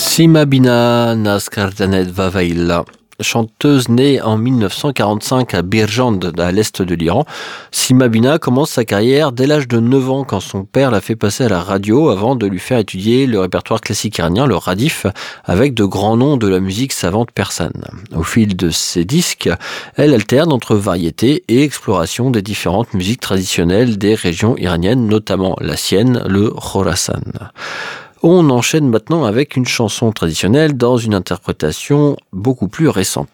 Sima Bina Nazkardanet Vavailla, chanteuse née en 1945 à Birjand, à l'est de l'Iran. Sima Bina commence sa carrière dès l'âge de 9 ans quand son père l'a fait passer à la radio avant de lui faire étudier le répertoire classique iranien, le radif, avec de grands noms de la musique savante persane. Au fil de ses disques, elle alterne entre variété et exploration des différentes musiques traditionnelles des régions iraniennes, notamment la sienne, le Khorasan. On enchaîne maintenant avec une chanson traditionnelle dans une interprétation beaucoup plus récente.